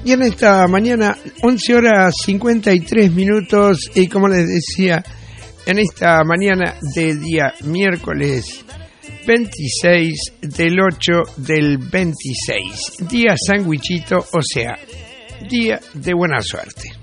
Y en esta mañana, 11 horas 53 minutos, y como les decía, en esta mañana de día miércoles 26 del 8 del 26, día sandwichito, o sea, día de buena suerte.